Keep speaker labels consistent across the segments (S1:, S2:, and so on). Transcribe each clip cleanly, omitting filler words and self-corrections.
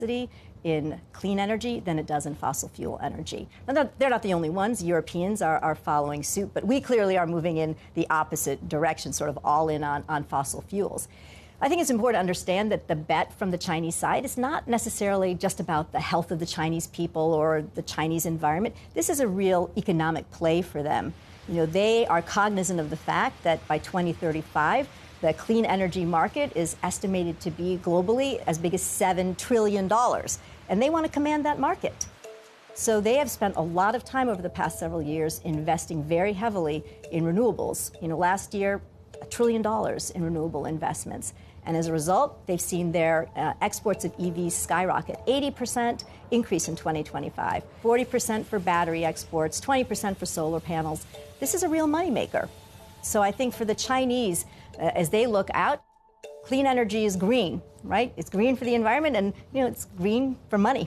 S1: in clean energy than it does in fossil fuel energy. And they're not the only ones. Europeans are following suit, but we clearly are moving in the opposite direction, sort of all in on fossil fuels. I think it's important to understand that the bet from the Chinese side is not necessarily just about the health of the Chinese people or the Chinese environment. This is a real economic play for them. You know, they are cognizant of the fact that by 2035, the clean energy market is estimated to be globally as big as $7 trillion, and they want to command that market. So they have spent a lot of time over the past several years investing very heavily in renewables. You know, last year, $1 trillion in renewable investments. And as a result, they've seen their exports of EVs skyrocket. 80% increase in 2025, 40% for battery exports, 20% for solar panels. This is a real moneymaker. So I think for the Chinese, as they look out, clean energy is green, right? It's green for the environment and, you know, it's green for money.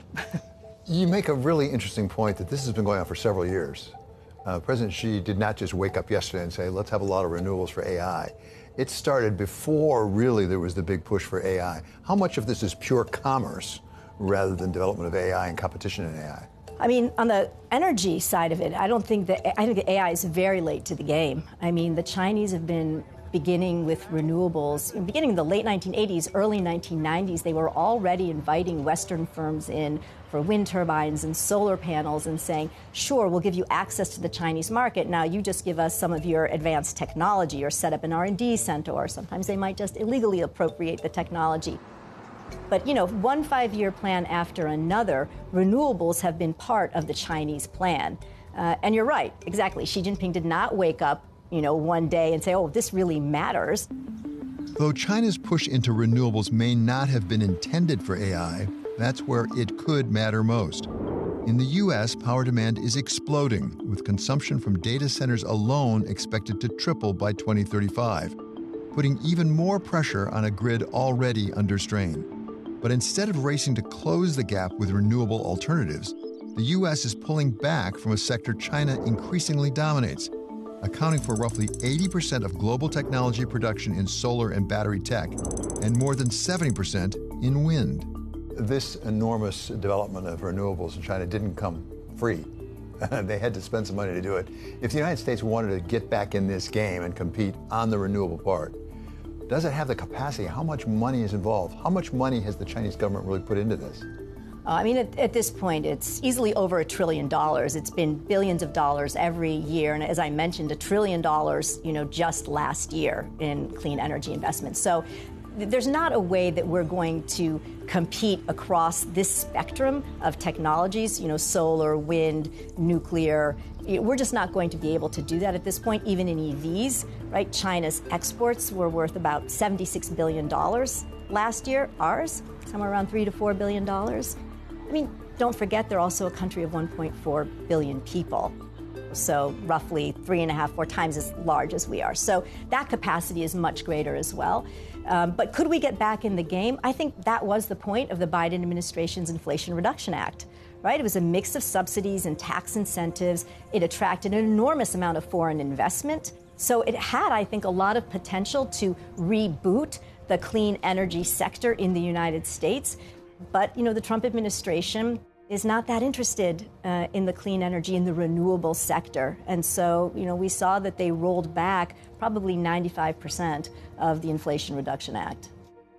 S2: You make a really interesting point that this has been going on for several years. President Xi did not just wake up yesterday and say, let's have a lot of renewables for AI. It started before really there was the big push for AI. How much of this is pure commerce rather than development of AI and competition in AI?
S1: I mean, on the energy side of it, I think the AI is very late to the game. I mean, the Chinese have been beginning with renewables. Beginning in the late 1980s, early 1990s, they were already inviting Western firms in for wind turbines and solar panels and saying, sure, we'll give you access to the Chinese market. Now you just give us some of your advanced technology or set up an R&D center, or sometimes they might just illegally appropriate the technology. But, you know, one 5-year plan after another, renewables have been part of the Chinese plan. And you're right, exactly. Xi Jinping did not wake up, you know, one day and say, oh, this really matters.
S3: Though China's push into renewables may not have been intended for AI, that's where it could matter most. In the U.S., power demand is exploding, with consumption from data centers alone expected to triple by 2035, putting even more pressure on a grid already under strain. But instead of racing to close the gap with renewable alternatives, the U.S. is pulling back from a sector China increasingly dominates, accounting for roughly 80% of global technology production in solar and battery tech, and more than 70% in wind.
S2: This enormous development of renewables in China didn't come free. They had to spend some money to do it. If the United States wanted to get back in this game and compete on the renewable part, does it have the capacity? How much money is involved? How much money has the Chinese government really put into this?
S1: I mean, at this point, it's easily over $1 trillion. It's been billions of dollars every year. And as I mentioned, $1 trillion, you know, just last year in clean energy investments. So there's not a way that we're going to compete across this spectrum of technologies, you know, solar, wind, nuclear. We're just not going to be able to do that at this point, even in EVs, right? China's exports were worth about $76 billion last year. Ours, somewhere around $3 to $4 billion. I mean, don't forget, they're also a country of 1.4 billion people. So roughly 3.5, 4 times as large as we are. So that capacity is much greater as well. But could we get back in the game? I think that was the point of the Biden administration's Inflation Reduction Act, right? It was a mix of subsidies and tax incentives. It attracted an enormous amount of foreign investment. So it had, I think, a lot of potential to reboot the clean energy sector in the United States. But, you know, the Trump administration is not that interested in the clean energy, in the renewable sector. And so, you know, we saw that they rolled back probably 95% of the Inflation Reduction Act.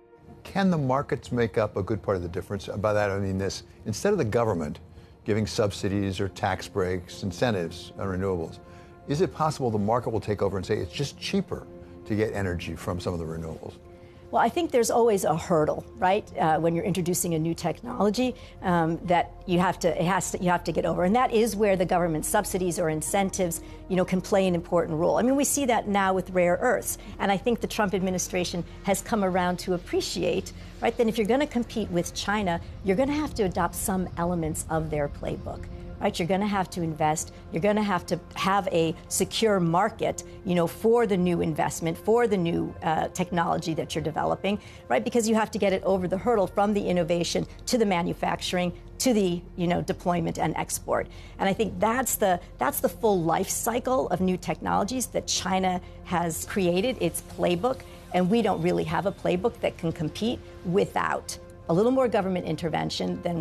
S2: Can the markets make up a good part of the difference? By that I mean this: instead of the government giving subsidies or tax breaks, incentives on renewables, is it possible the market will take over and say it's just cheaper to get energy from some of the renewables?
S1: Well, I think there's always a hurdle, right? When you're introducing a new technology that you have to get over, and that is where the government subsidies or incentives, you know, can play an important role. I mean, we see that now with rare earths, and I think the Trump administration has come around to appreciate, right? That if you're going to compete with China, you're going to have to adopt some elements of their playbook. Right, you're going to have to invest. You're going to have a secure market, you know, for the new investment, for the new technology that you're developing, right? Because you have to get it over the hurdle from the innovation to the manufacturing to the, you know, deployment and export. And I think that's the full life cycle of new technologies that China has created, its playbook, and we don't really have a playbook that can compete without a little more government intervention than